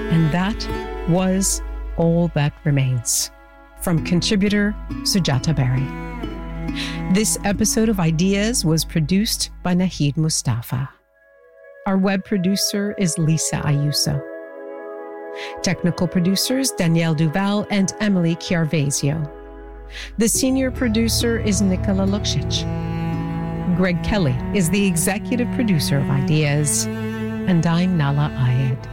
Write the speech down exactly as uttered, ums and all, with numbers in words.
And that was All That Remains, from contributor Sujata Berry. This episode of Ideas was produced by Nahid Mustafa. Our web producer is Lisa Ayuso. Technical producers Danielle Duval and Emily Chiarvesio. The senior producer is Nikola Luksic. Greg Kelly is the executive producer of Ideas, and I'm Nala Ayed.